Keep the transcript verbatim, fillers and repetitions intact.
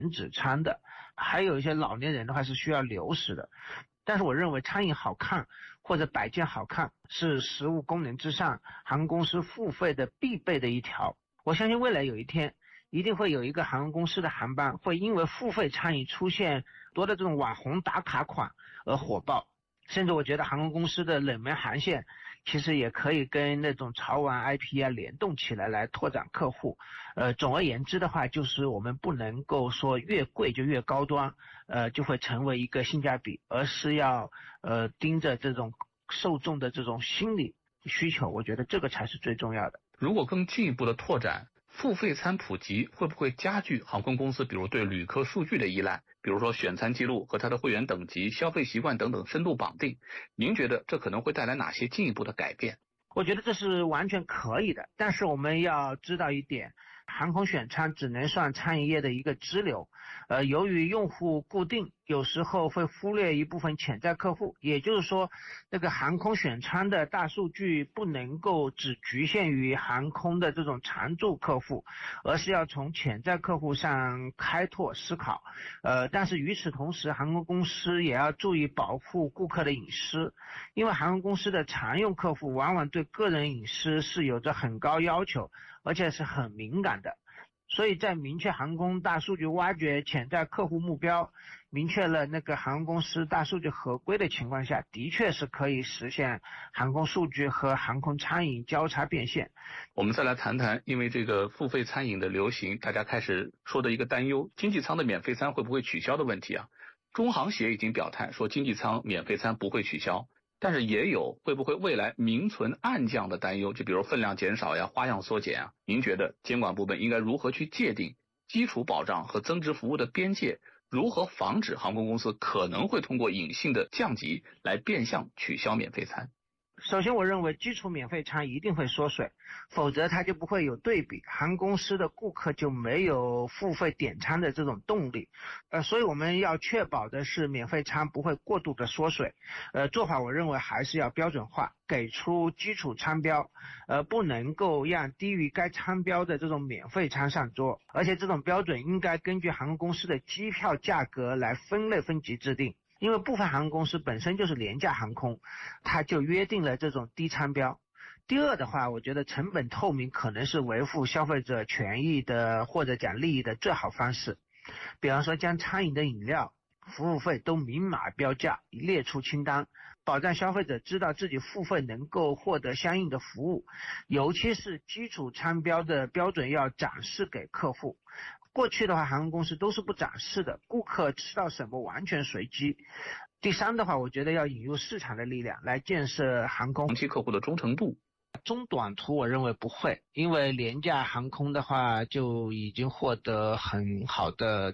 止餐的，还有一些老年人的话是需要流食的。但是我认为餐饮好看或者摆件好看是食物功能之上航空公司付费的必备的一条。我相信未来有一天一定会有一个航空公司的航班会因为付费餐饮出现多的这种网红打卡款而火爆，甚至我觉得航空公司的冷门航线其实也可以跟那种潮玩 I P 啊联动起来来拓展客户。呃，总而言之的话，就是我们不能够说越贵就越高端，呃，就会成为一个性价比，而是要呃盯着这种受众的这种心理需求，我觉得这个才是最重要的。 如果更进一步的拓展，付费餐普及会不会加剧航空公司比如对旅客数据的依赖，比如说选餐记录和他的会员等级、消费习惯等等深度绑定？您觉得这可能会带来哪些进一步的改变？ 我觉得这是完全可以的，但是我们要知道一点，航空选餐只能算餐饮业的一个支流，呃，由于用户固定，有时候会忽略一部分潜在客户，也就是说，这个航空选餐的大数据不能够只局限于航空的这种常驻客户，而是要从潜在客户上开拓思考。呃，但是与此同时，航空公司也要注意保护顾客的隐私，因为航空公司的常用客户往往对个人隐私是有着很高要求，而且是很敏感的。所以在明确航空大数据挖掘潜在客户目标，明确了那个航空公司大数据合规的情况下，的确是可以实现航空数据和航空餐饮交叉变现。 我们再来谈谈，因为这个付费餐饮的流行，大家开始说的一个担忧，经济舱的免费餐会不会取消的问题啊。中航协已经表态说经济舱免费餐不会取消，但是也有会不会未来明存暗降的担忧，就比如分量减少呀、花样缩减啊。您觉得监管部门应该如何去界定基础保障和增值服务的边界？如何防止航空公司可能会通过隐性的降级来变相取消免费餐？ 首先我认为基础免费餐一定会缩水，否则它就不会有对比，航空公司的顾客就没有付费点餐的这种动力。呃，所以我们要确保的是免费餐不会过度的缩水。呃，做法我认为还是要标准化，给出基础餐标，呃，不能够让低于该餐标的这种免费餐上桌，而且这种标准应该根据航空公司的机票价格来分类分级制定。因为部分航空公司本身就是廉价航空，它就约定了这种低餐标。第二的话，我觉得成本透明可能是维护消费者权益的或者讲利益的最好方式。比方说将餐饮的饮料、服务费都明码标价，列出清单，保障消费者知道自己付费能够获得相应的服务，尤其是基础餐标的标准要展示给客户。过去的话，航空公司都是不展示的，顾客吃到什么完全随机。第三的话，我觉得要引入市场的力量来建设航空长期客户的忠诚度。 中短途我认为不会，因为廉价航空的话就已经获得很好的